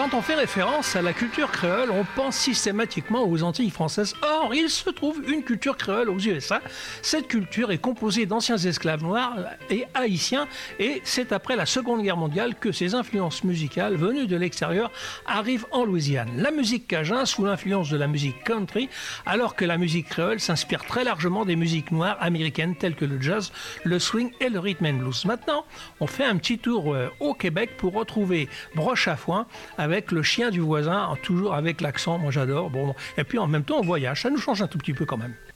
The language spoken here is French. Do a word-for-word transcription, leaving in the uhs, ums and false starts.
quand on fait référence à la culture créole, on pense systématiquement aux Antilles françaises. Or, il se trouve une culture créole aux U S A. Cette culture est composée d'anciens esclaves noirs et haïtiens, et c'est après la Seconde Guerre mondiale que ces influences musicales venues de l'extérieur arrivent en Louisiane. La musique cajun sous l'influence de la musique country, alors que la musique créole s'inspire très largement des musiques noires américaines telles que le jazz, le swing et le rhythm and blues. Maintenant, on fait un petit tour au Québec pour retrouver Broche à foin avec le chien du voisin, toujours avec l'accent, moi j'adore. Bon, et puis en même temps on voyage, ça nous change un tout petit peu quand même.